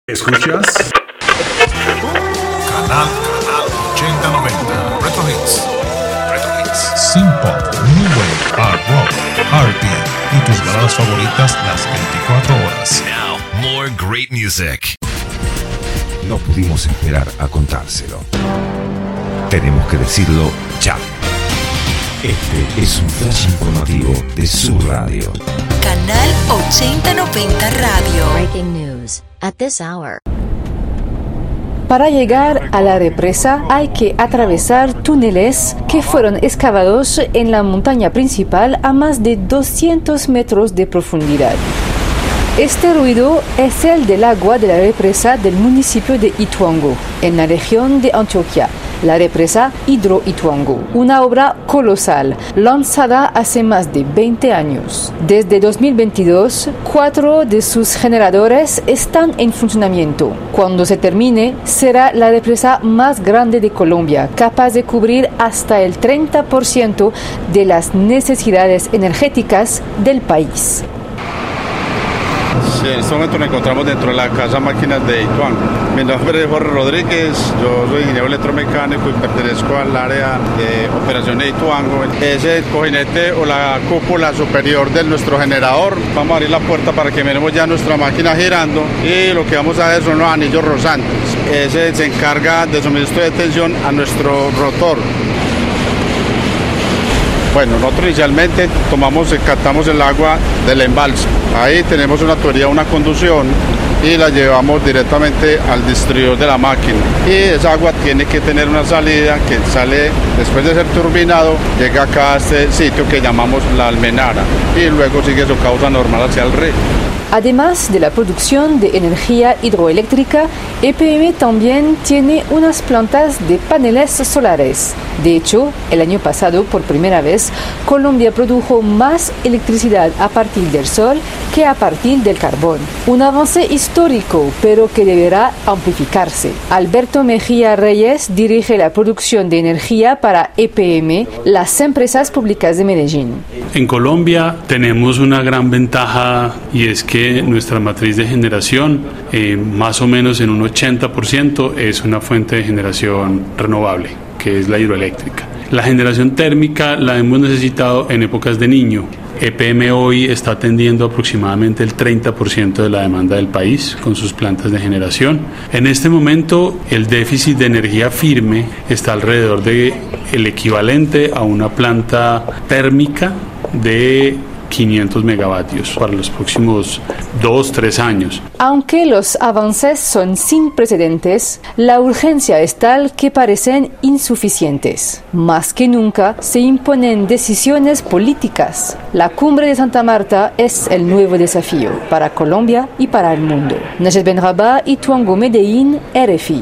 ¿Escuchas? Canal 8090 Retro Hits. Synth-pop, New Wave, Art Rock, R&B y tus baladas favoritas las 24 horas. Now, more great music. No pudimos esperar a contárselo. Tenemos que decirlo ya. Este es un flash informativo de su radio. Canal 8090 Radio. Breaking news at this hour. Para llegar a la represa hay que atravesar túneles que fueron excavados en la montaña principal a más de 200 metros de profundidad. Este ruido es el del agua de la represa del municipio de Ituango, en la región de Antioquia, la represa Hidro Ituango, una obra colosal, lanzada hace más de 20 años. Desde 2022, 4 de sus generadores están en funcionamiento. Cuando se termine, será la represa más grande de Colombia, capaz de cubrir hasta el 30% de las necesidades energéticas del país. Sí, en este momento nos encontramos dentro de la casa máquinas de Ituango. Mi nombre es Jorge Rodríguez, yo soy ingeniero electromecánico y pertenezco al área de operaciones de Ituango. Es el cojinete o la cúpula superior de nuestro generador. Vamos a abrir la puerta para que miremos ya nuestra máquina girando y lo que vamos a ver son los anillos rosantes. Ese se encarga de suministro de tensión a nuestro rotor. Bueno, nosotros inicialmente captamos el agua del embalse. Ahí tenemos una tubería, una conducción y la llevamos directamente al distribuidor de la máquina. Y esa agua tiene que tener una salida que sale, después de ser turbinado, llega acá a este sitio que llamamos la almenara y luego sigue su causa normal hacia el río. Además de la producción de energía hidroeléctrica, EPM también tiene unas plantas de paneles solares. De hecho, el año pasado, por primera vez, Colombia produjo más electricidad a partir del sol que a partir del carbón. Un avance histórico, pero que deberá amplificarse. Alberto Mejía Reyes dirige la producción de energía para EPM, las empresas públicas de Medellín. En Colombia tenemos una gran ventaja y es que nuestra matriz de generación, más o menos en un 80%, es una fuente de generación renovable, que es la hidroeléctrica. La generación térmica la hemos necesitado en épocas de Niño. EPM hoy está atendiendo aproximadamente el 30% de la demanda del país con sus plantas de generación. En este momento el déficit de energía firme está alrededor de el equivalente a una planta térmica de 500 megavatios para los próximos 2-3 años. Aunque los avances son sin precedentes, la urgencia es tal que parecen insuficientes. Más que nunca se imponen decisiones políticas. La cumbre de Santa Marta es el nuevo desafío para Colombia y para el mundo. Najet Benrabah, Ituango, Medellín, RFI.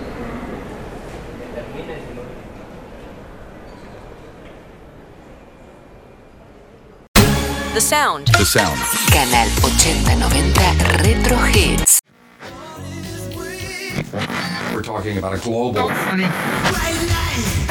The Sound. The Sound. Canal 8090 Retro Hits. We're talking about a global